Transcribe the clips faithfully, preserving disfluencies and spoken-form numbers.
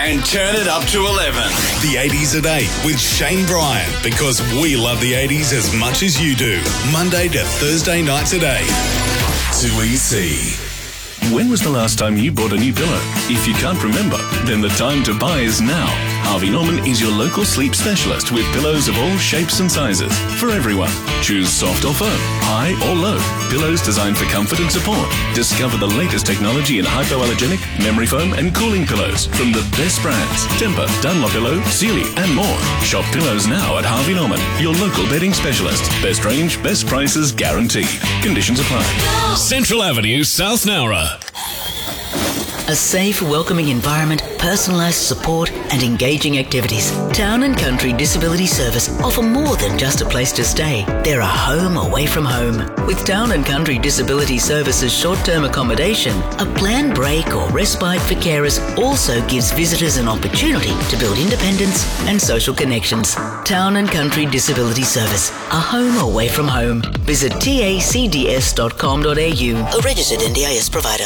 and turn it up to eleven. The eighties at eight with Shane Bryan, because we love the eighties as much as you do. Monday to Thursday nights at eight. two E C. When was the last time you bought a new pillow? If you can't remember, then the time to buy is now. Harvey Norman is your local sleep specialist with pillows of all shapes and sizes for everyone. Choose soft or firm, high or low. Pillows designed for comfort and support. Discover the latest technology in hypoallergenic, memory foam and cooling pillows from the best brands. Tempur, Dunlopillow, Sealy and more. Shop pillows now at Harvey Norman, your local bedding specialist. Best range, best prices guaranteed. Conditions apply. Central Avenue, South Nowra. A safe, welcoming environment, personalised support and engaging activities. Town and Country Disability Service offer more than just a place to stay. They're a home away from home. With Town and Country Disability Service's short-term accommodation, a planned break or respite for carers also gives visitors an opportunity to build independence and social connections. Town and Country Disability Service, a home away from home. Visit T A C D S dot com dot A U, a registered N D I S provider.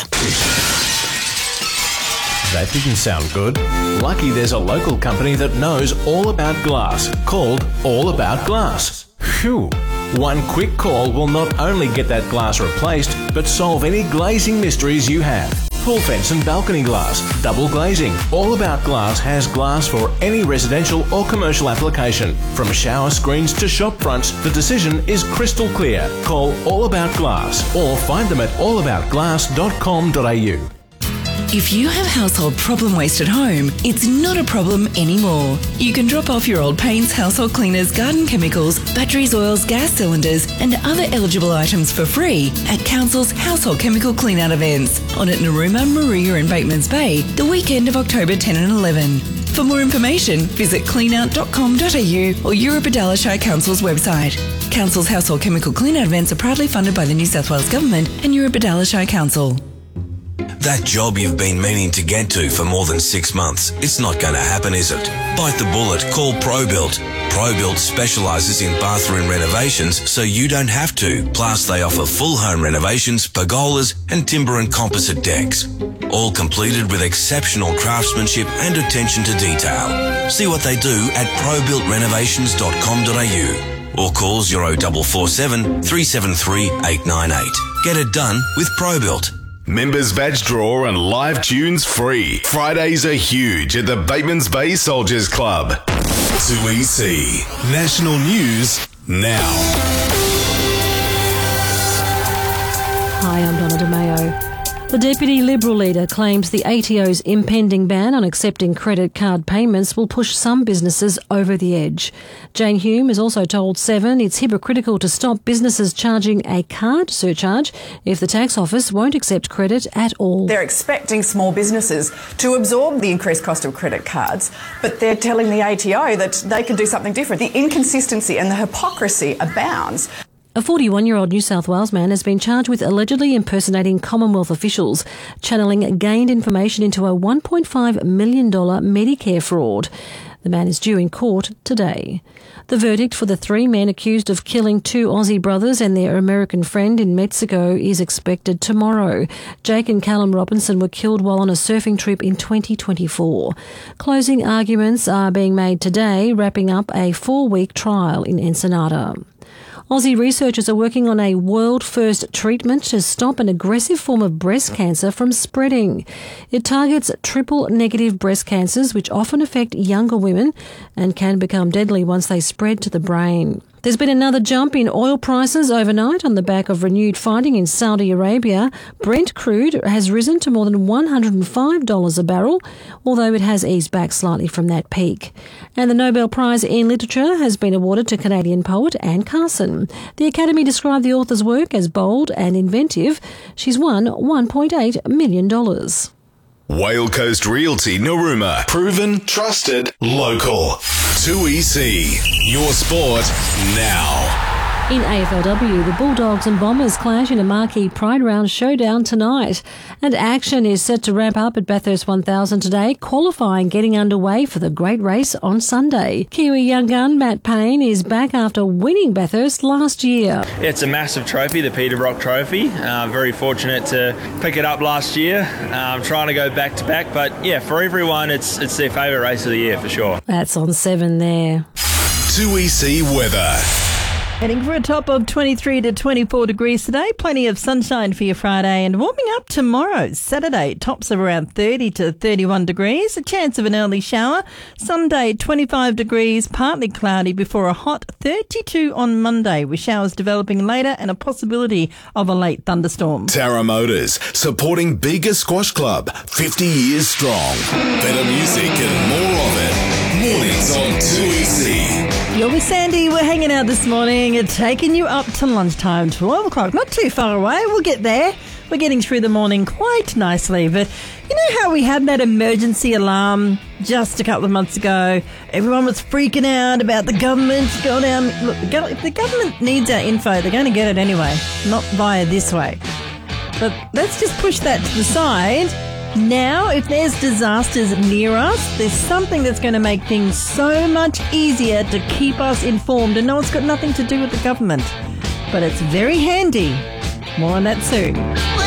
That didn't sound good. Lucky there's a local company that knows all about glass, called All About Glass. Phew. One quick call will not only get that glass replaced, but solve any glazing mysteries you have. Full fence and balcony glass, double glazing. All About Glass has glass for any residential or commercial application. From shower screens to shop fronts, the decision is crystal clear. Call All About Glass or find them at all about glass dot com dot A U. If you have household problem waste at home, it's not a problem anymore. You can drop off your old paints, household cleaners, garden chemicals, batteries, oils, gas cylinders and other eligible items for free at Council's household chemical clean-out events on at Narooma, Maria and Batemans Bay the weekend of October tenth and eleventh. For more information, visit clean out dot com dot A U or Eurobodalla Shire Council's website. Council's household chemical clean-out events are proudly funded by the New South Wales Government and Eurobodalla Shire Council. That job you've been meaning to get to for more than six months, it's not going to happen, is it? Bite the bullet. Call ProBuilt. ProBuilt specialises in bathroom renovations, so you don't have to. Plus, they offer full home renovations, pergolas, and timber and composite decks. All completed with exceptional craftsmanship and attention to detail. See what they do at pro built renovations dot com dot A U or call zero four four seven, three seven three, eight nine eight. Get it done with ProBuilt. Members badge draw and live tunes free. Fridays are huge at the Batemans Bay Soldiers Club. two E C. National News now. Hi, I'm Donna DeMayo. The Deputy Liberal leader claims the A T O's impending ban on accepting credit card payments will push some businesses over the edge. Jane Hume has also told Seven it's hypocritical to stop businesses charging a card surcharge if the tax office won't accept credit at all. They're expecting small businesses to absorb the increased cost of credit cards, but they're telling the A T O that they can do something different. The inconsistency and the hypocrisy abounds. A forty-one-year-old New South Wales man has been charged with allegedly impersonating Commonwealth officials, channeling gained information into a one point five million dollars Medicare fraud. The man is due in court today. The verdict for the three men accused of killing two Aussie brothers and their American friend in Mexico is expected tomorrow. Jake and Callum Robinson were killed while on a surfing trip in twenty twenty-four. Closing arguments are being made today, wrapping up a four-week trial in Ensenada. Aussie researchers are working on a world-first treatment to stop an aggressive form of breast cancer from spreading. It targets triple-negative breast cancers, which often affect younger women and can become deadly once they spread to the brain. There's been another jump in oil prices overnight on the back of renewed fighting in Saudi Arabia. Brent crude has risen to more than one hundred five dollars a barrel, although it has eased back slightly from that peak. And the Nobel Prize in Literature has been awarded to Canadian poet Anne Carson. The Academy described the author's work as bold and inventive. She's won one point eight million dollars. Whale Coast Realty Narooma. Proven, trusted, local. two E C. Your sport now. In A F L W, the Bulldogs and Bombers clash in a marquee Pride Round showdown tonight. And action is set to ramp up at Bathurst one thousand today, qualifying getting underway for the great race on Sunday. Kiwi young gun Matt Payne is back after winning Bathurst last year. It's a massive trophy, the Peter Brock Trophy. Uh, very fortunate to pick it up last year. I'm um, trying to go back to back, but yeah, for everyone, it's it's their favourite race of the year for sure. That's on seven there. two E C weather. Heading for a top of twenty-three to twenty-four degrees today. Plenty of sunshine for your Friday and warming up tomorrow, Saturday. Tops of around thirty to thirty-one degrees. A chance of an early shower. Sunday, twenty-five degrees, partly cloudy before a hot thirty-two on Monday, with showers developing later and a possibility of a late thunderstorm. Tara Motors, supporting Bega Squash Club, fifty years strong. Better music and more of it. Mornings on two E C. You're with Sandy. We're hanging out this morning and taking you up to lunchtime, twelve o'clock. Not too far away. We'll get there. We're getting through the morning quite nicely. But you know how we had that emergency alarm just a couple of months ago? Everyone was freaking out about the government. Go down. Look, if the government needs our info, they're going to get it anyway, not via this way. But let's just push that to the side. Now, if there's disasters near us, there's something that's going to make things so much easier to keep us informed. And no, it's got nothing to do with the government, but it's very handy. More on that soon.